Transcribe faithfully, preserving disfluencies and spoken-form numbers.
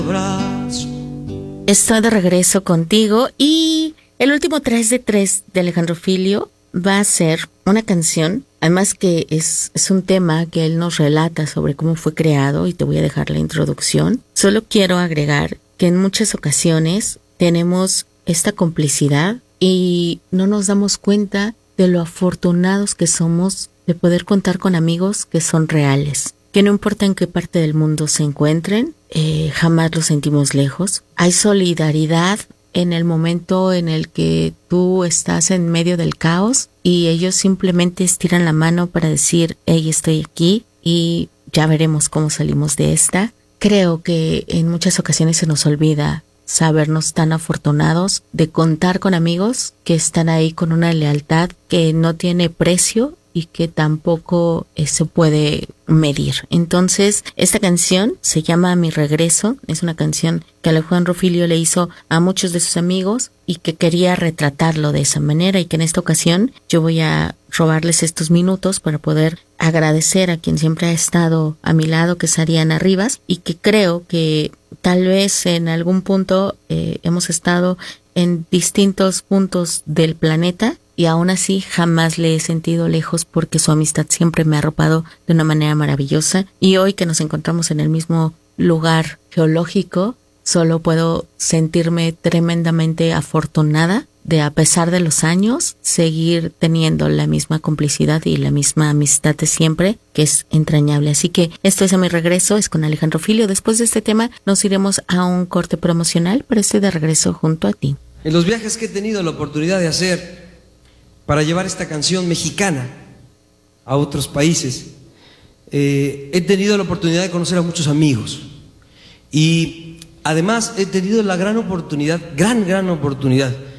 Estoy de regreso contigo y el último tres de tres de Alejandro Filio va a ser una canción, además que es, es un tema que él nos relata sobre cómo fue creado y te voy a dejar la introducción. Solo quiero agregar que en muchas ocasiones tenemos esta complicidad y no nos damos cuenta de lo afortunados que somos de poder contar con amigos que son reales, que no importa en qué parte del mundo se encuentren, eh, jamás los sentimos lejos. Hay solidaridad en el momento en el que tú estás en medio del caos y ellos simplemente estiran la mano para decir, hey, estoy aquí y ya veremos cómo salimos de esta. Creo que en muchas ocasiones se nos olvida sabernos tan afortunados de contar con amigos que están ahí con una lealtad que no tiene precio y que tampoco eh, se puede medir. Entonces, esta canción se llama Mi Regreso. Es una canción que Alejandro Filio le hizo a muchos de sus amigos y que quería retratarlo de esa manera, y que en esta ocasión yo voy a robarles estos minutos para poder agradecer a quien siempre ha estado a mi lado, que es Ariana Rivas, y que creo que tal vez en algún punto eh, hemos estado en distintos puntos del planeta, y aún así jamás le he sentido lejos porque su amistad siempre me ha arropado de una manera maravillosa. Y hoy que nos encontramos en el mismo lugar geológico, solo puedo sentirme tremendamente afortunada de, a pesar de los años, seguir teniendo la misma complicidad y la misma amistad de siempre, que es entrañable. Así que esto es A Mi Regreso, es con Alejandro Filio. Después de este tema nos iremos a un corte promocional, pero estoy de regreso junto a ti. En los viajes que he tenido la oportunidad de hacer para llevar esta canción mexicana a otros países, eh, he tenido la oportunidad de conocer a muchos amigos y además he tenido la gran oportunidad, gran, gran oportunidad